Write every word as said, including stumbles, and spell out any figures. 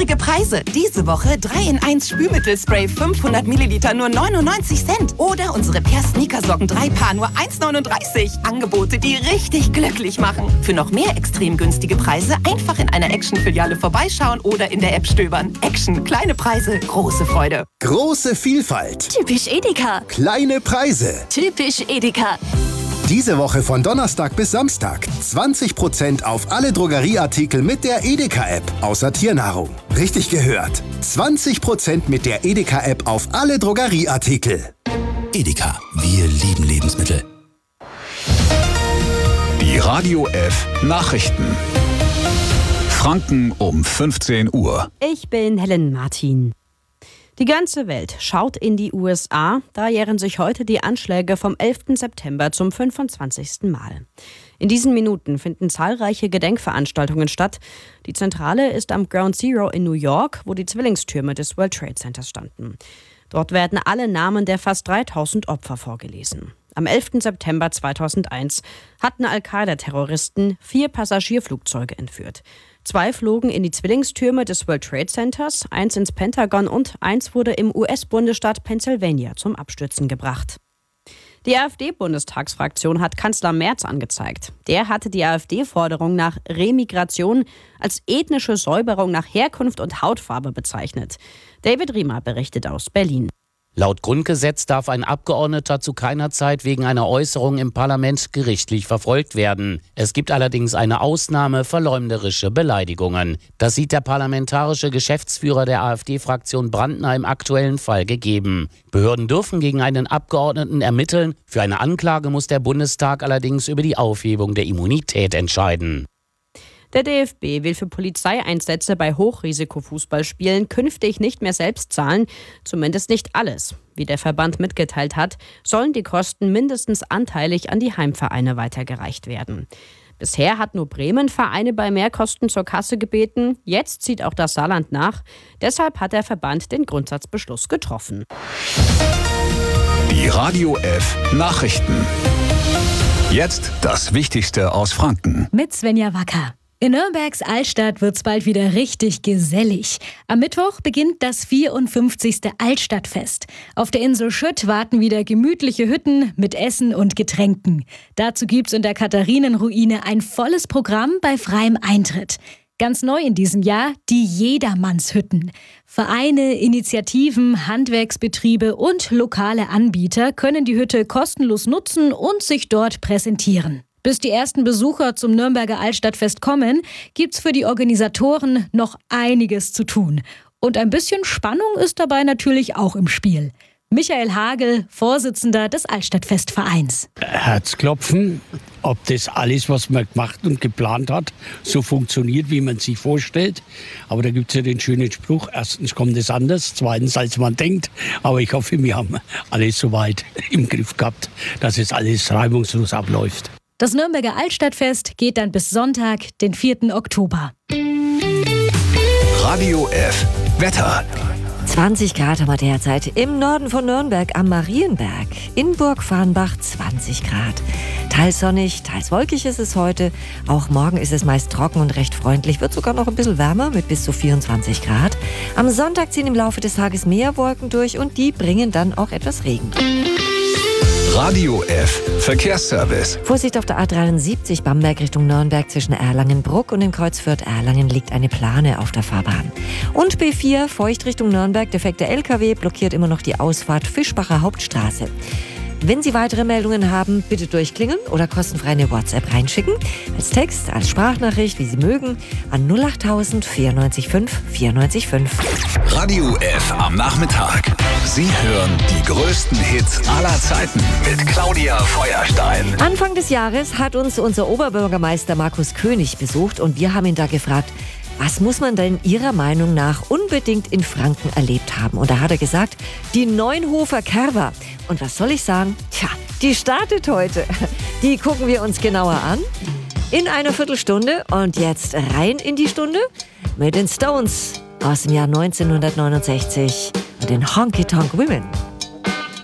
günstige Preise. Diese Woche drei in eins Spülmittelspray fünfhundert Milliliter nur neunundneunzig Cent. Oder unsere Per Sneakersocken drei Paar nur eins neununddreißig. Angebote, die richtig glücklich machen. Für noch mehr extrem günstige Preise einfach in einer Action-Filiale vorbeischauen oder in der App stöbern. Action, kleine Preise, große Freude. Große Vielfalt. Typisch Edeka. Kleine Preise. Typisch Edeka. Diese Woche von Donnerstag bis Samstag zwanzig Prozent auf alle Drogerieartikel mit der Edeka-App, außer Tiernahrung. Richtig gehört. zwanzig Prozent mit der Edeka-App auf alle Drogerieartikel. Edeka, wir lieben Lebensmittel. Die Radio F Nachrichten. Franken um fünfzehn Uhr. Ich bin Helen Martin. Die ganze Welt schaut in die U S A, da jähren sich heute die Anschläge vom elften September zum fünfundzwanzigsten Mal. In diesen Minuten finden zahlreiche Gedenkveranstaltungen statt. Die Zentrale ist am Ground Zero in New York, wo die Zwillingstürme des World Trade Centers standen. Dort werden alle Namen der fast dreitausend Opfer vorgelesen. Am elften September zweitausendeins hatten Al-Qaida-Terroristen vier Passagierflugzeuge entführt. Zwei flogen in die Zwillingstürme des World Trade Centers, eins ins Pentagon und eins wurde im U S-Bundesstaat Pennsylvania zum Abstürzen gebracht. Die AfD-Bundestagsfraktion hat Kanzler Merz angezeigt. Der hatte die AfD-Forderung nach Remigration als ethnische Säuberung nach Herkunft und Hautfarbe bezeichnet. David Riemer berichtet aus Berlin. Laut Grundgesetz darf ein Abgeordneter zu keiner Zeit wegen einer Äußerung im Parlament gerichtlich verfolgt werden. Es gibt allerdings eine Ausnahme: verleumderische Beleidigungen. Das sieht der parlamentarische Geschäftsführer der AfD-Fraktion Brandner im aktuellen Fall gegeben. Behörden dürfen gegen einen Abgeordneten ermitteln. Für eine Anklage muss der Bundestag allerdings über die Aufhebung der Immunität entscheiden. Der D F B will für Polizeieinsätze bei Hochrisikofußballspielen künftig nicht mehr selbst zahlen, zumindest nicht alles. Wie der Verband mitgeteilt hat, sollen die Kosten mindestens anteilig an die Heimvereine weitergereicht werden. Bisher hat nur Bremen Vereine bei Mehrkosten zur Kasse gebeten, jetzt zieht auch das Saarland nach. Deshalb hat der Verband den Grundsatzbeschluss getroffen. Die Radio F Nachrichten. Jetzt das Wichtigste aus Franken. Mit Svenja Wacker. In Nürnbergs Altstadt wird's bald wieder richtig gesellig. Am Mittwoch beginnt das vierundfünfzigste Altstadtfest. Auf der Insel Schütt warten wieder gemütliche Hütten mit Essen und Getränken. Dazu gibt's in der Katharinenruine ein volles Programm bei freiem Eintritt. Ganz neu in diesem Jahr die Jedermannshütten. Vereine, Initiativen, Handwerksbetriebe und lokale Anbieter können die Hütte kostenlos nutzen und sich dort präsentieren. Bis die ersten Besucher zum Nürnberger Altstadtfest kommen, gibt's für die Organisatoren noch einiges zu tun. Und ein bisschen Spannung ist dabei natürlich auch im Spiel. Michael Hagel, Vorsitzender des Altstadtfestvereins. Herzklopfen, ob das alles, was man gemacht und geplant hat, so funktioniert, wie man sich vorstellt. Aber da gibt es ja den schönen Spruch: erstens kommt es anders, zweitens als man denkt. Aber ich hoffe, wir haben alles so weit im Griff gehabt, dass es alles reibungslos abläuft. Das Nürnberger Altstadtfest geht dann bis Sonntag, den vierten Oktober. Radio F Wetter. zwanzig Grad haben wir derzeit im Norden von Nürnberg am Marienberg. In Burgfarnbach zwanzig Grad. Teils sonnig, teils wolkig ist es heute. Auch morgen ist es meist trocken und recht freundlich. Wird sogar noch ein bisschen wärmer mit bis zu vierundzwanzig Grad. Am Sonntag ziehen im Laufe des Tages mehr Wolken durch und die bringen dann auch etwas Regen. Radio F Verkehrsservice. Vorsicht auf der A dreiundsiebzig Bamberg Richtung Nürnberg zwischen Erlangen-Bruck und dem Kreuz Fürth-Erlangen liegt eine Plane auf der Fahrbahn. Und B vier Feucht Richtung Nürnberg, defekter L K W blockiert immer noch die Ausfahrt Fischbacher Hauptstraße. Wenn Sie weitere Meldungen haben, bitte durchklingeln oder kostenfrei eine WhatsApp reinschicken. Als Text, als Sprachnachricht, wie Sie mögen, an null achttausend vierundneunzig fünf vierundneunzig fünf. Radio F am Nachmittag. Sie hören die größten Hits aller Zeiten mit Claudia Feuerstein. Anfang des Jahres hat uns unser Oberbürgermeister Markus König besucht und wir haben ihn da gefragt, was muss man denn Ihrer Meinung nach unbedingt in Franken erlebt haben? Und da hat er gesagt, die Neunhofer Kerwa. Und was soll ich sagen? Tja, die startet heute. Die gucken wir uns genauer an in einer Viertelstunde. Und jetzt rein in die Stunde mit den Stones aus dem Jahr neunzehnhundertneunundsechzig und den Honky Tonk Women.